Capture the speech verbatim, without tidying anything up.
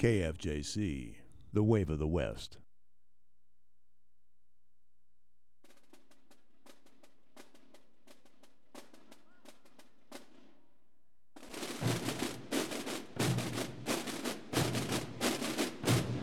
K F J C, the Wave of the West.